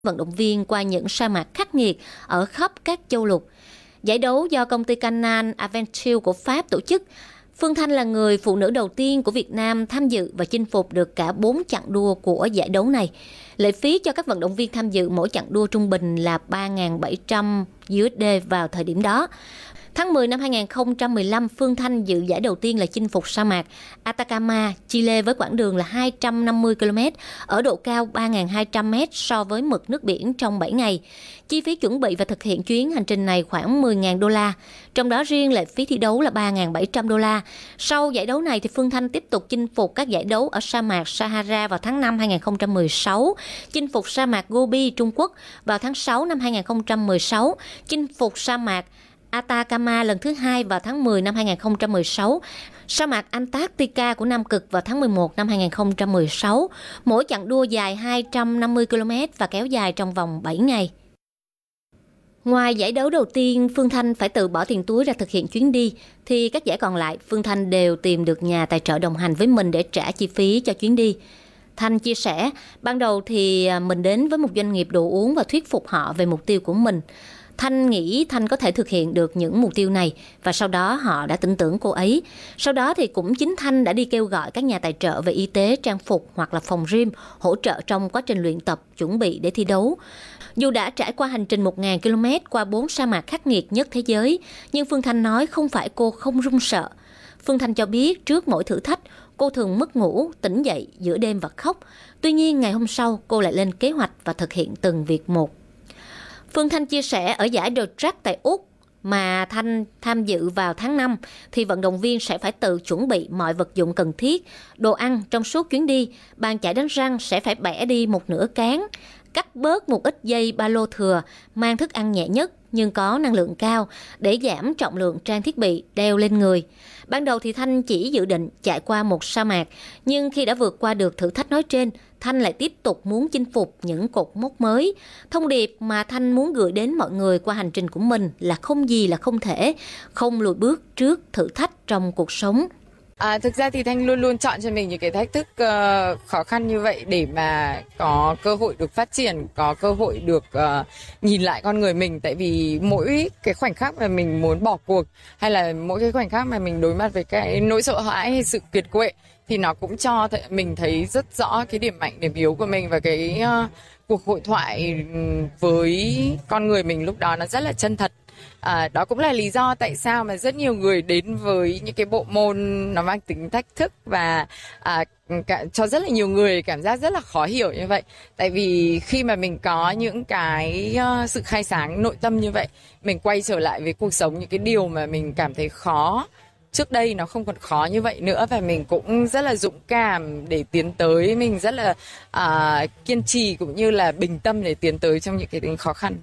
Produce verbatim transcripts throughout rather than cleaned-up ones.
vận động viên qua những sa mạc khắc nghiệt ở khắp các châu lục. Giải đấu do công ty Canal Aventure của Pháp tổ chức. Phương Thanh là người phụ nữ đầu tiên của Việt Nam tham dự và chinh phục được cả bốn chặng đua của giải đấu này. Lệ phí cho các vận động viên tham dự mỗi chặng đua trung bình là ba nghìn bảy trăm đô la vào thời điểm đó. Tháng mười năm hai nghìn không trăm mười lăm, Phương Thanh dự giải đầu tiên là chinh phục sa mạc Atacama, Chile với quãng đường là hai trăm năm mươi ki lô mét ở độ cao ba nghìn hai trăm mét so với mực nước biển trong bảy ngày. Chi phí chuẩn bị và thực hiện chuyến hành trình này khoảng mười nghìn đô la, trong đó riêng lệ phí thi đấu là ba nghìn bảy trăm đô la. Sau giải đấu này thì Phương Thanh tiếp tục chinh phục các giải đấu ở sa mạc Sahara vào tháng năm hai nghìn không trăm mười sáu, chinh phục sa mạc Gobi Trung Quốc vào tháng sáu năm hai nghìn không trăm mười sáu, chinh phục sa mạc Atacama lần thứ hai vào tháng mười năm hai nghìn không trăm mười sáu, sa mạc Antarctica của Nam Cực vào tháng mười một năm hai nghìn không trăm mười sáu, mỗi chặng đua dài hai trăm năm mươi ki lô mét và kéo dài trong vòng bảy ngày. Ngoài giải đấu đầu tiên, Phương Thanh phải tự bỏ tiền túi ra thực hiện chuyến đi, thì các giải còn lại, Phương Thanh đều tìm được nhà tài trợ đồng hành với mình để trả chi phí cho chuyến đi. Thanh chia sẻ, ban đầu thì mình đến với một doanh nghiệp đồ uống và thuyết phục họ về mục tiêu của mình. Thanh nghĩ Thanh có thể thực hiện được những mục tiêu này và sau đó họ đã tin tưởng cô ấy. Sau đó thì cũng chính Thanh đã đi kêu gọi các nhà tài trợ về y tế, trang phục hoặc là phòng gym hỗ trợ trong quá trình luyện tập, chuẩn bị để thi đấu. Dù đã trải qua hành trình một nghìn ki lô mét qua bốn sa mạc khắc nghiệt nhất thế giới, nhưng Phương Thanh nói không phải cô không run sợ. Phương Thanh cho biết trước mỗi thử thách, cô thường mất ngủ, tỉnh dậy giữa đêm và khóc. Tuy nhiên ngày hôm sau, cô lại lên kế hoạch và thực hiện từng việc một. Phương Thanh chia sẻ ở giải The Track tại Úc mà Thanh tham dự vào tháng năm thì vận động viên sẽ phải tự chuẩn bị mọi vật dụng cần thiết, đồ ăn trong suốt chuyến đi. Bàn chải đánh răng sẽ phải bẻ đi một nửa cán, cắt bớt một ít dây ba lô thừa, mang thức ăn nhẹ nhất nhưng có năng lượng cao để giảm trọng lượng trang thiết bị đeo lên người. Ban đầu thì Thanh chỉ dự định chạy qua một sa mạc, nhưng khi đã vượt qua được thử thách nói trên, Thanh lại tiếp tục muốn chinh phục những cột mốc mới. Thông điệp mà Thanh muốn gửi đến mọi người qua hành trình của mình là không gì là không thể, không lùi bước trước thử thách trong cuộc sống. À, thực ra thì Thanh luôn luôn chọn cho mình những cái thách thức uh, khó khăn như vậy để mà có cơ hội được phát triển, có cơ hội được uh, nhìn lại con người mình. Tại vì mỗi cái khoảnh khắc mà mình muốn bỏ cuộc hay là mỗi cái khoảnh khắc mà mình đối mặt với cái nỗi sợ hãi hay sự kiệt quệ thì nó cũng cho th- mình thấy rất rõ cái điểm mạnh, điểm yếu của mình và cái uh, cuộc hội thoại với con người mình lúc đó nó rất là chân thật. À, đó cũng là lý do tại sao mà rất nhiều người đến với những cái bộ môn nó mang tính thách thức và à, cả, cho rất là nhiều người cảm giác rất là khó hiểu như vậy. Tại vì khi mà mình có những cái uh, sự khai sáng nội tâm như vậy, mình quay trở lại với cuộc sống, những cái điều mà mình cảm thấy khó trước đây nó không còn khó như vậy nữa, và mình cũng rất là dũng cảm để tiến tới, mình rất là uh, kiên trì cũng như là bình tâm để tiến tới trong những cái khó khăn.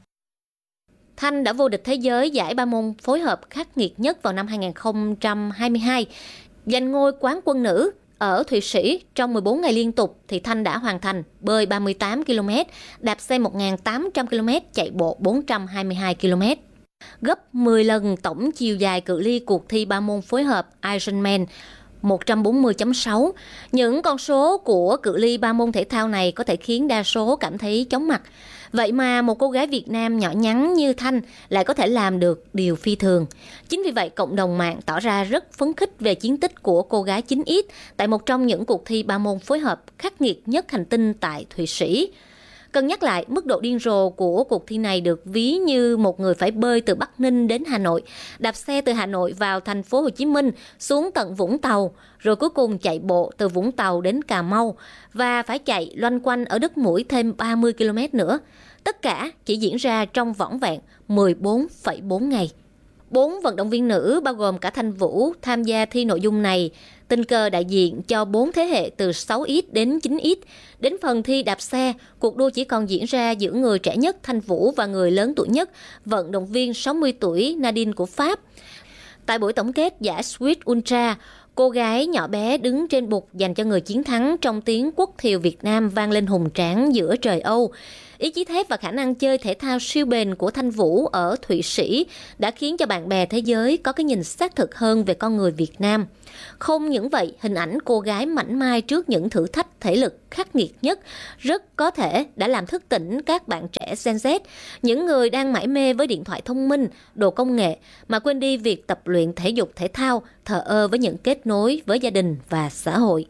Thanh đã vô địch thế giới giải ba môn phối hợp khắc nghiệt nhất vào năm hai nghìn không trăm hai mươi hai, giành ngôi quán quân nữ. Ở Thụy Sĩ, trong mười bốn ngày liên tục thì Thanh đã hoàn thành bơi ba mươi tám ki lô mét, đạp xe một nghìn tám trăm ki lô mét, chạy bộ bốn trăm hai mươi hai ki lô mét. Gấp mười lần tổng chiều dài cự ly cuộc thi ba môn phối hợp Ironman một trăm bốn mươi phẩy sáu. Những con số của cự ly ba môn thể thao này có thể khiến đa số cảm thấy chóng mặt. Vậy mà một cô gái Việt Nam nhỏ nhắn như Thanh lại có thể làm được điều phi thường. Chính vì vậy, cộng đồng mạng tỏ ra rất phấn khích về chiến tích của cô gái chín ích tại một trong những cuộc thi ba môn phối hợp khắc nghiệt nhất hành tinh tại Thụy Sĩ. Cần nhắc lại, mức độ điên rồ của cuộc thi này được ví như một người phải bơi từ Bắc Ninh đến Hà Nội, đạp xe từ Hà Nội vào thành phố Hồ Chí Minh, xuống tận Vũng Tàu, rồi cuối cùng chạy bộ từ Vũng Tàu đến Cà Mau và phải chạy loanh quanh ở đất mũi thêm ba mươi ki lô mét nữa. Tất cả chỉ diễn ra trong vỏn vẹn mười bốn phẩy bốn ngày. Bốn vận động viên nữ bao gồm cả Thanh Vũ tham gia thi nội dung này, tình cờ đại diện cho bốn thế hệ từ sáu ích đến chín ích. Đến phần thi đạp xe, cuộc đua chỉ còn diễn ra giữa người trẻ nhất Thanh Vũ và người lớn tuổi nhất, vận động viên sáu mươi tuổi Nadine của Pháp. Tại buổi tổng kết giải Swiss Ultra, cô gái nhỏ bé đứng trên bục dành cho người chiến thắng trong tiếng quốc thiều Việt Nam vang lên hùng tráng giữa trời Âu. Ý chí thép và khả năng chơi thể thao siêu bền của Thanh Vũ ở Thụy Sĩ đã khiến cho bạn bè thế giới có cái nhìn xác thực hơn về con người Việt Nam. Không những vậy, hình ảnh cô gái mảnh mai trước những thử thách thể lực khắc nghiệt nhất rất có thể đã làm thức tỉnh các bạn trẻ Gen Z, những người đang mải mê với điện thoại thông minh, đồ công nghệ mà quên đi việc tập luyện thể dục thể thao, thờ ơ với những kết nối với gia đình và xã hội.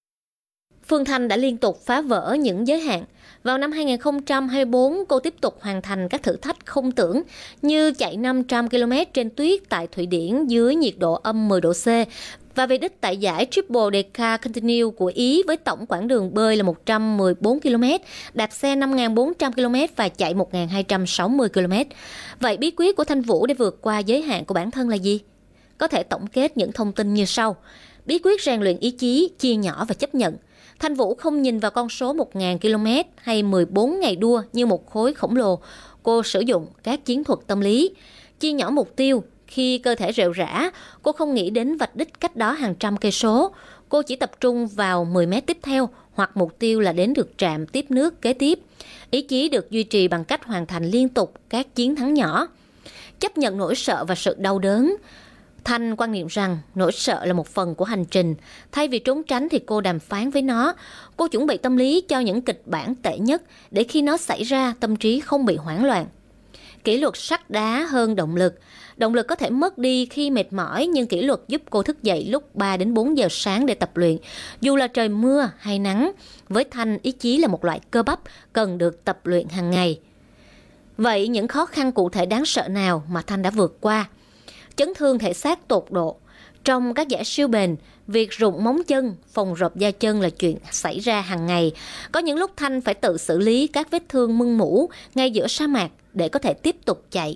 Phương Thanh đã liên tục phá vỡ những giới hạn. Vào năm hai không hai tư, cô tiếp tục hoàn thành các thử thách không tưởng như chạy năm trăm ki lô mét trên tuyết tại Thụy Điển dưới nhiệt độ âm mười độ C và về đích tại giải Triple Dakar Continental của Ý với tổng quãng đường bơi là một trăm mười bốn ki lô mét, đạp xe năm nghìn bốn trăm ki lô mét và chạy một nghìn hai trăm sáu mươi ki lô mét. Vậy bí quyết của Thanh Vũ để vượt qua giới hạn của bản thân là gì? Có thể tổng kết những thông tin như sau. Bí quyết rèn luyện ý chí, chia nhỏ và chấp nhận. Thanh Vũ không nhìn vào con số một nghìn ki lô mét hay mười bốn ngày đua như một khối khổng lồ. Cô sử dụng các chiến thuật tâm lý, chia nhỏ mục tiêu. Khi cơ thể rệu rã, cô không nghĩ đến vạch đích cách đó hàng trăm cây số. Cô chỉ tập trung vào mười mét tiếp theo hoặc mục tiêu là đến được trạm tiếp nước kế tiếp. Ý chí được duy trì bằng cách hoàn thành liên tục các chiến thắng nhỏ. Chấp nhận nỗi sợ và sự đau đớn. Thanh quan niệm rằng nỗi sợ là một phần của hành trình. Thay vì trốn tránh thì cô đàm phán với nó. Cô chuẩn bị tâm lý cho những kịch bản tệ nhất để khi nó xảy ra tâm trí không bị hoảng loạn. Kỷ luật sắt đá hơn động lực. Động lực có thể mất đi khi mệt mỏi, nhưng kỷ luật giúp cô thức dậy lúc ba đến bốn giờ sáng để tập luyện, dù là trời mưa hay nắng. Với Thanh, ý chí là một loại cơ bắp cần được tập luyện hàng ngày. Vậy những khó khăn cụ thể đáng sợ nào mà Thanh đã vượt qua? Chấn thương thể xác tột độ. Trong các giải siêu bền, việc rụng móng chân, phồng rộp da chân là chuyện xảy ra hàng ngày. Có những lúc Thanh phải tự xử lý các vết thương mưng mủ ngay giữa sa mạc để có thể tiếp tục chạy.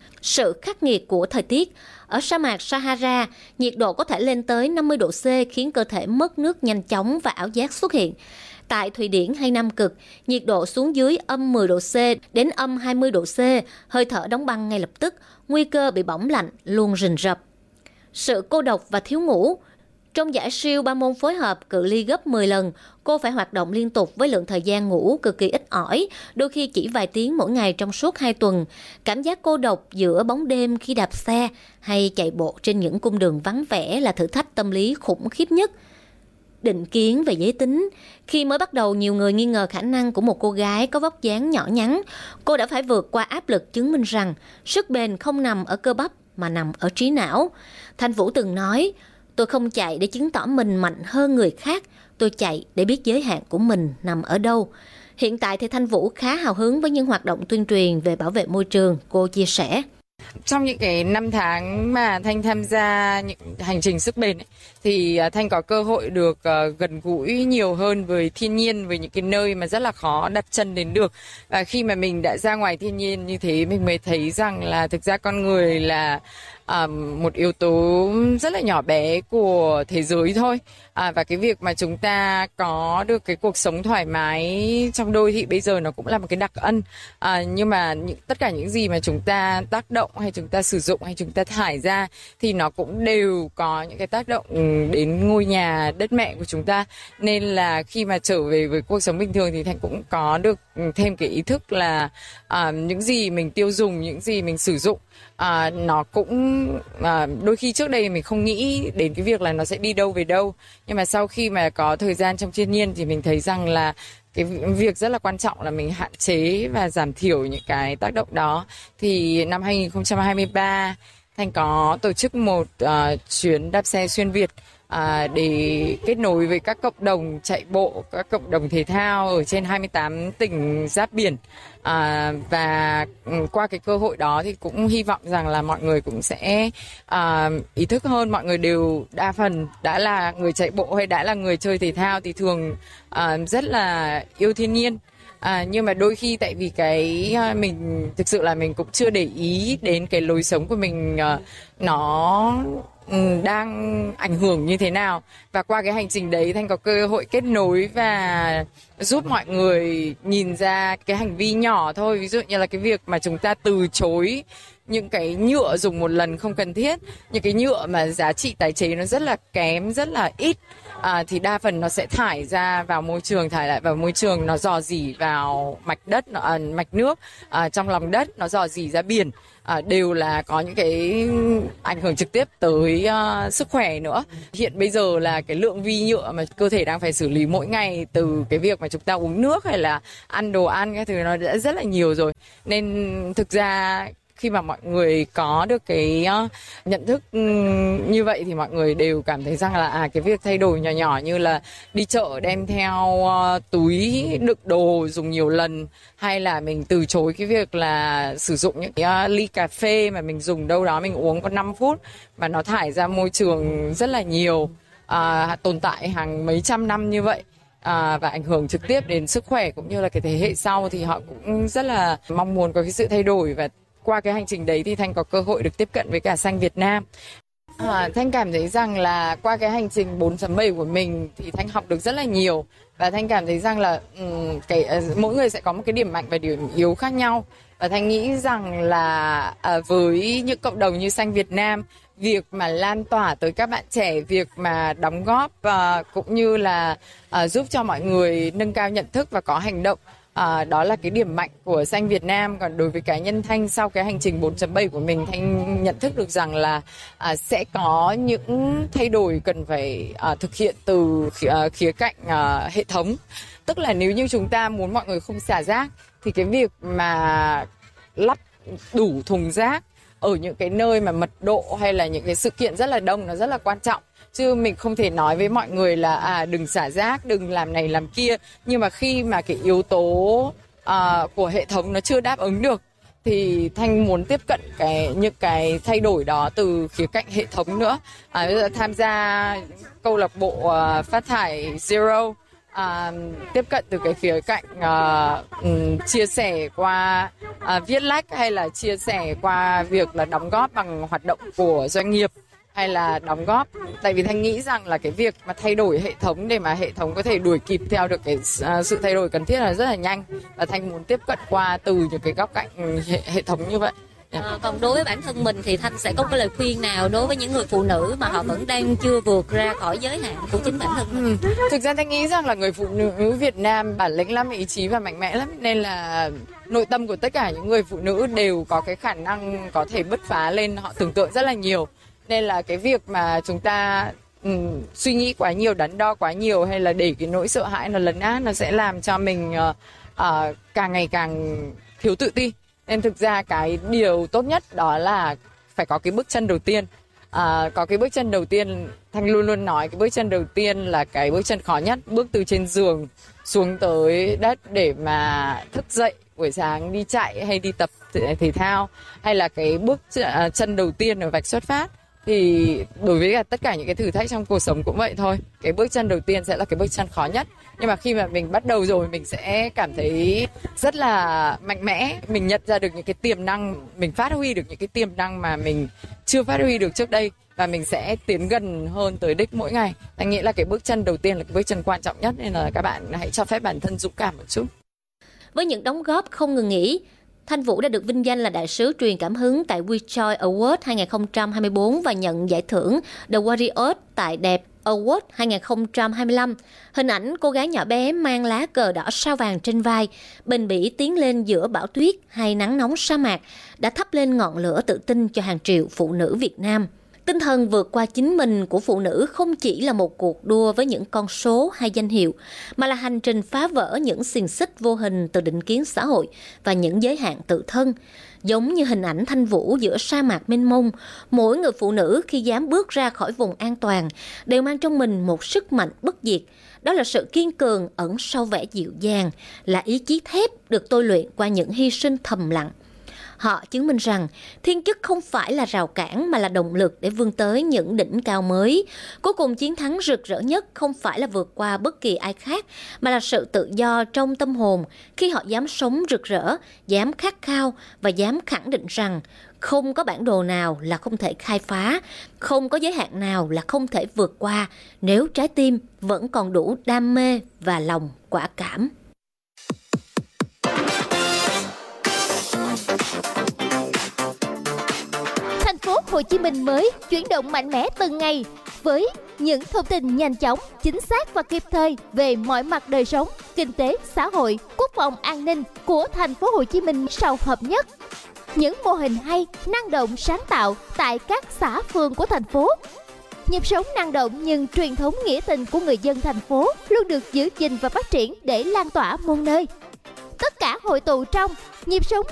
Sự khắc nghiệt của thời tiết. Ở sa mạc Sahara, nhiệt độ có thể lên tới năm mươi độ C khiến cơ thể mất nước nhanh chóng và ảo giác xuất hiện. Tại Thụy Điển hay Nam Cực, nhiệt độ xuống dưới âm mười độ C đến âm hai mươi độ C, hơi thở đóng băng ngay lập tức, nguy cơ bị bỏng lạnh luôn rình rập. Sự cô độc và thiếu ngủ. Trong giải siêu ba môn phối hợp cự ly gấp mười lần, cô phải hoạt động liên tục với lượng thời gian ngủ cực kỳ ít ỏi, đôi khi chỉ vài tiếng mỗi ngày trong suốt hai tuần. Cảm giác cô độc giữa bóng đêm khi đạp xe hay chạy bộ trên những cung đường vắng vẻ là thử thách tâm lý khủng khiếp nhất. Định kiến về giới tính. Khi mới bắt đầu, nhiều người nghi ngờ khả năng của một cô gái có vóc dáng nhỏ nhắn. Cô đã phải vượt qua áp lực chứng minh rằng sức bền không nằm ở cơ bắp mà nằm ở trí não. Thanh Vũ từng nói, tôi không chạy để chứng tỏ mình mạnh hơn người khác, tôi chạy để biết giới hạn của mình nằm ở đâu. Hiện tại thì Thanh Vũ khá hào hứng với những hoạt động tuyên truyền về bảo vệ môi trường, cô chia sẻ. Trong những cái năm tháng mà Thanh tham gia những hành trình sức bền ấy, thì Thanh có cơ hội được uh, gần gũi nhiều hơn với thiên nhiên, với những cái nơi mà rất là khó đặt chân đến được. Và khi mà mình đã ra ngoài thiên nhiên như thế, mình mới thấy rằng là thực ra con người là uh, một yếu tố rất là nhỏ bé của thế giới thôi. À, và cái việc mà chúng ta có được cái cuộc sống thoải mái trong đô thị bây giờ nó cũng là một cái đặc ân. À, nhưng mà những, tất cả những gì mà chúng ta tác động hay chúng ta sử dụng hay chúng ta thải ra thì nó cũng đều có những cái tác động đến ngôi nhà đất mẹ của chúng ta. Nên là khi mà trở về với cuộc sống bình thường thì Thanh cũng có được thêm cái ý thức là à, những gì mình tiêu dùng, những gì mình sử dụng, à, nó cũng à, đôi khi trước đây mình không nghĩ đến cái việc là nó sẽ đi đâu về đâu. Nhưng mà sau khi mà có thời gian trong thiên nhiên thì mình thấy rằng là cái việc rất là quan trọng là mình hạn chế và giảm thiểu những cái tác động đó. Thì năm hai không hai ba, Thanh có tổ chức một uh, chuyến đạp xe xuyên Việt uh, để kết nối với các cộng đồng chạy bộ, các cộng đồng thể thao ở trên hai mươi tám tỉnh giáp biển. À, và qua cái cơ hội đó thì cũng hy vọng rằng là mọi người cũng sẽ à, ý thức hơn. Mọi người đều đa phần đã là người chạy bộ hay đã là người chơi thể thao thì thường à, rất là yêu thiên nhiên. À, nhưng mà đôi khi tại vì cái mình thực sự là mình cũng chưa để ý đến cái lối sống của mình uh, nó đang ảnh hưởng như thế nào. Và qua cái hành trình đấy Thanh có cơ hội kết nối và giúp mọi người nhìn ra cái hành vi nhỏ thôi. Ví dụ như là cái việc mà chúng ta từ chối những cái nhựa dùng một lần không cần thiết, những cái nhựa mà giá trị tái chế nó rất là kém, rất là ít, à, thì đa phần nó sẽ thải ra vào môi trường, thải lại vào môi trường, nó rò rỉ vào mạch đất, nó, à, mạch nước, à, trong lòng đất, nó rò rỉ ra biển, à, đều là có những cái ảnh hưởng trực tiếp tới uh, sức khỏe nữa. Hiện bây giờ là cái lượng vi nhựa mà cơ thể đang phải xử lý mỗi ngày từ cái việc mà chúng ta uống nước hay là ăn đồ ăn cái thứ, nó đã rất là nhiều rồi. Nên thực ra khi mà mọi người có được cái uh, nhận thức um, như vậy thì mọi người đều cảm thấy rằng là à cái việc thay đổi nhỏ nhỏ như là đi chợ đem theo uh, túi đựng đồ dùng nhiều lần, hay là mình từ chối cái việc là sử dụng những cái uh, ly cà phê mà mình dùng đâu đó mình uống có năm phút mà nó thải ra môi trường rất là nhiều, uh, tồn tại hàng mấy trăm năm như vậy. À, và ảnh hưởng trực tiếp đến sức khỏe cũng như là cái thế hệ sau, thì họ cũng rất là mong muốn có cái sự thay đổi. Và qua cái hành trình đấy thì Thanh có cơ hội được tiếp cận với cả Xanh Việt Nam. À, Thanh cảm thấy rằng là qua cái hành trình bốn chấm bảy của mình thì Thanh học được rất là nhiều, và Thanh cảm thấy rằng là um, cái uh, mỗi người sẽ có một cái điểm mạnh và điểm yếu khác nhau. Và Thanh nghĩ rằng là uh, với những cộng đồng như Xanh Việt Nam, việc mà lan tỏa tới các bạn trẻ, việc mà đóng góp uh, cũng như là uh, giúp cho mọi người nâng cao nhận thức và có hành động, À, đó là cái điểm mạnh của Xanh Việt Nam. Còn đối với cá nhân Thanh, sau cái hành trình bốn chấm bảy của mình, Thanh nhận thức được rằng là à, sẽ có những thay đổi cần phải à, thực hiện từ khía, à, khía cạnh à, hệ thống. Tức là nếu như chúng ta muốn mọi người không xả rác thì cái việc mà lắp đủ thùng rác ở những cái nơi mà mật độ hay là những cái sự kiện rất là đông nó rất là quan trọng. Chứ mình không thể nói với mọi người là à đừng xả rác, đừng làm này làm kia. Nhưng mà khi mà cái yếu tố à, của hệ thống nó chưa đáp ứng được thì Thanh muốn tiếp cận cái những cái thay đổi đó từ khía cạnh hệ thống nữa. À, bây giờ tham gia câu lạc bộ à, phát thải Zero, à, tiếp cận từ cái khía cạnh à, um, chia sẻ qua à, viết lách, hay là chia sẻ qua việc là đóng góp bằng hoạt động của doanh nghiệp, hay là đóng góp. Tại vì Thanh nghĩ rằng là cái việc mà thay đổi hệ thống để mà hệ thống có thể đuổi kịp theo được cái uh, sự thay đổi cần thiết là rất là nhanh, và Thanh muốn tiếp cận qua từ những cái góc cạnh hệ, hệ thống như vậy. Yeah. À, còn đối với bản thân mình thì Thanh sẽ có cái lời khuyên nào đối với những người phụ nữ mà họ vẫn đang chưa vượt ra khỏi giới hạn của chính bản thân mình? Ừ. Thực ra Thanh nghĩ rằng là người phụ nữ Việt Nam bản lĩnh lắm, ý chí và mạnh mẽ lắm, nên là nội tâm của tất cả những người phụ nữ đều có cái khả năng có thể bứt phá lên, họ tưởng tượng rất là nhiều. Nên là cái việc mà chúng ta um, suy nghĩ quá nhiều, đắn đo quá nhiều, hay là để cái nỗi sợ hãi nó lấn át, nó sẽ làm cho mình uh, uh, càng ngày càng thiếu tự tin. Nên thực ra cái điều tốt nhất đó là phải có cái bước chân đầu tiên. Uh, có cái bước chân đầu tiên, Thanh luôn luôn nói cái bước chân đầu tiên là cái bước chân khó nhất. Bước từ trên giường xuống tới đất để mà thức dậy buổi sáng đi chạy hay đi tập thể thao, hay là cái bước chân đầu tiên ở vạch xuất phát. Thì đối với cả tất cả những cái thử thách trong cuộc sống cũng vậy thôi. Cái bước chân đầu tiên sẽ là cái bước chân khó nhất. Nhưng mà khi mà mình bắt đầu rồi, mình sẽ cảm thấy rất là mạnh mẽ. Mình nhận ra được những cái tiềm năng, mình phát huy được những cái tiềm năng mà mình chưa phát huy được trước đây, và mình sẽ tiến gần hơn tới đích mỗi ngày. Anh nghĩ là cái bước chân đầu tiên là cái bước chân quan trọng nhất, nên là các bạn hãy cho phép bản thân dũng cảm một chút. Với những đóng góp không ngừng nghỉ, Thanh Vũ đã được vinh danh là đại sứ truyền cảm hứng tại WeChoice Award hai không hai tư và nhận giải thưởng The Warriors tại Đẹp Award hai không hai lăm. Hình ảnh cô gái nhỏ bé mang lá cờ đỏ sao vàng trên vai, bền bỉ tiến lên giữa bão tuyết hay nắng nóng sa mạc đã thắp lên ngọn lửa tự tin cho hàng triệu phụ nữ Việt Nam. Tinh thần vượt qua chính mình của phụ nữ không chỉ là một cuộc đua với những con số hay danh hiệu, mà là hành trình phá vỡ những xiềng xích vô hình từ định kiến xã hội và những giới hạn tự thân. Giống như hình ảnh Thanh Vũ giữa sa mạc mênh mông, mỗi người phụ nữ khi dám bước ra khỏi vùng an toàn đều mang trong mình một sức mạnh bất diệt. Đó là sự kiên cường ẩn sau vẻ dịu dàng, là ý chí thép được tôi luyện qua những hy sinh thầm lặng. Họ chứng minh rằng thiên chức không phải là rào cản mà là động lực để vươn tới những đỉnh cao mới. Cuối cùng chiến thắng rực rỡ nhất không phải là vượt qua bất kỳ ai khác, mà là sự tự do trong tâm hồn khi họ dám sống rực rỡ, dám khát khao và dám khẳng định rằng không có bản đồ nào là không thể khai phá, không có giới hạn nào là không thể vượt qua nếu trái tim vẫn còn đủ đam mê và lòng quả cảm. Hồ Chí Minh mới chuyển động mạnh mẽ từng ngày với những thông tin nhanh chóng, chính xác và kịp thời về mọi mặt đời sống, kinh tế, xã hội, quốc phòng, an ninh của thành phố Hồ Chí Minh sau hợp nhất. Những mô hình hay, năng động, sáng tạo tại các xã phường của thành phố. Nhịp sống năng động nhưng truyền thống nghĩa tình của người dân thành phố luôn được giữ gìn và phát triển để lan tỏa muôn nơi. Tất cả hội tụ trong nhịp sống